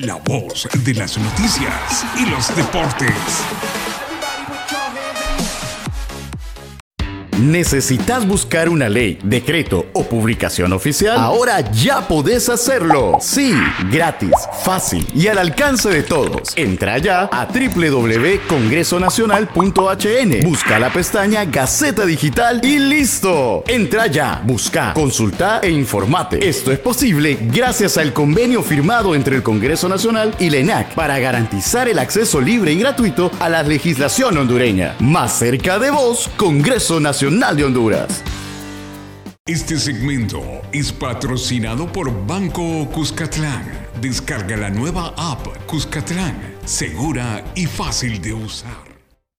la voz de las noticias y los deportes. ¿Necesitas buscar una ley, decreto o publicación oficial? Ahora ya podés hacerlo. Sí, gratis, fácil y al alcance de todos. Entra ya a www.congresonacional.hn. Busca la pestaña Gaceta Digital y ¡listo! Entra ya, busca, consulta e informate. Esto es posible gracias al convenio firmado entre el Congreso Nacional y la ENAC para garantizar el acceso libre y gratuito a la legislación hondureña. Más cerca de vos, Congreso Nacional de Honduras. Este segmento es patrocinado por Banco Cuscatlán. Descarga la nueva app Cuscatlán, segura y fácil de usar.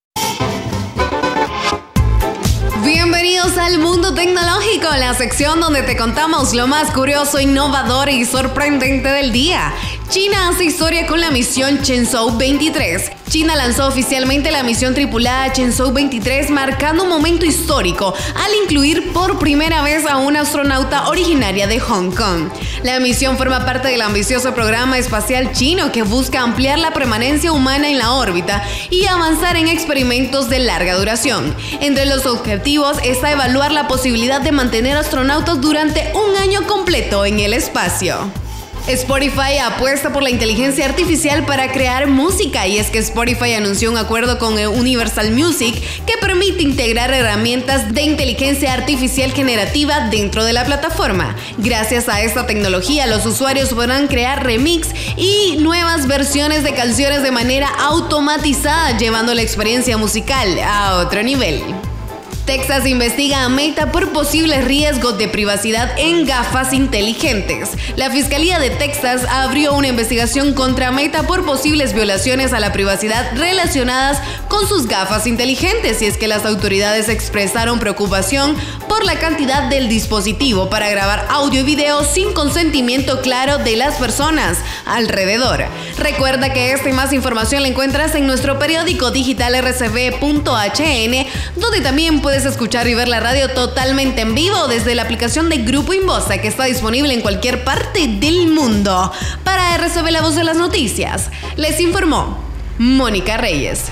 Bienvenidos al Mundo Tecnológico, la sección donde te contamos lo más curioso, innovador y sorprendente del día. China hace historia con la misión Shenzhou 23. China lanzó oficialmente la misión tripulada Shenzhou 23, marcando un momento histórico al incluir por primera vez a una astronauta originaria de Hong Kong. La misión forma parte del ambicioso programa espacial chino que busca ampliar la permanencia humana en la órbita y avanzar en experimentos de larga duración. Entre los objetivos está evaluar la posibilidad de mantener astronautas durante un año completo en el espacio. Spotify apuesta por la inteligencia artificial para crear música, y es que Spotify anunció un acuerdo con Universal Music que permite integrar herramientas de inteligencia artificial generativa dentro de la plataforma. Gracias a esta tecnología, los usuarios podrán crear remix y nuevas versiones de canciones de manera automatizada, llevando la experiencia musical a otro nivel. Texas investiga a Meta por posibles riesgos de privacidad en gafas inteligentes. La Fiscalía de Texas abrió una investigación contra Meta por posibles violaciones a la privacidad relacionadas con sus gafas inteligentes, y es que las autoridades expresaron preocupación por la cantidad del dispositivo para grabar audio y video sin consentimiento claro de las personas alrededor. Recuerda que esta y más información la encuentras en nuestro periódico digital rcb.hn, donde también puedes escuchar y ver la radio totalmente en vivo desde la aplicación de Grupo Inbosa, que está disponible en cualquier parte del mundo. Para RCB, la voz de las noticias, les informó Mónica Reyes.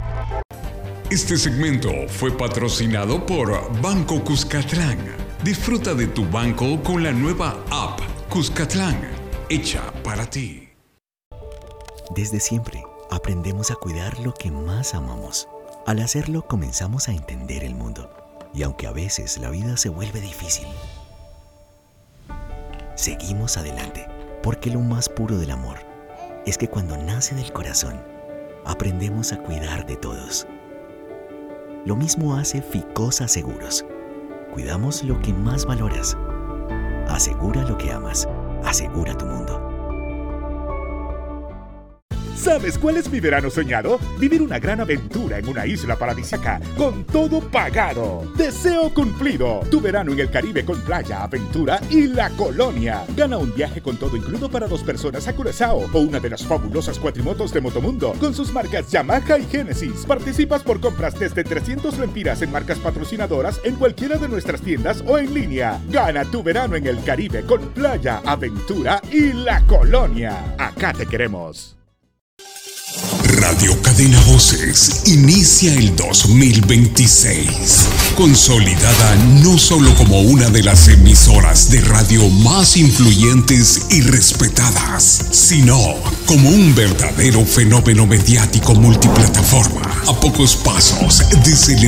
Este segmento fue patrocinado por Banco Cuscatlán. Disfruta de tu banco con la nueva app Cuscatlán, hecha para ti. Desde siempre aprendemos a cuidar lo que más amamos. Al hacerlo, comenzamos a entender el mundo. Y aunque a veces la vida se vuelve difícil, seguimos adelante, porque lo más puro del amor es que cuando nace del corazón, aprendemos a cuidar de todos. Lo mismo hace Ficosa Seguros. Cuidamos lo que más valoras. Asegura lo que amas. Asegura tu mundo. ¿Sabes cuál es mi verano soñado? Vivir una gran aventura en una isla paradisíaca, con todo pagado. Deseo cumplido. Tu verano en el Caribe con playa, aventura y La Colonia. Gana un viaje con todo incluido para 2 personas a Curazao, o una de las fabulosas cuatrimotos de Motomundo con sus marcas Yamaha y Genesis. Participas por compras desde 300 lempiras en marcas patrocinadoras en cualquiera de nuestras tiendas o en línea. Gana tu verano en el Caribe con playa, aventura y La Colonia. Acá te queremos. Radio Cadena Voces inicia el 2026, consolidada no solo como una de las emisoras de radio más influyentes y respetadas, sino como un verdadero fenómeno mediático multiplataforma, a pocos pasos de celebrar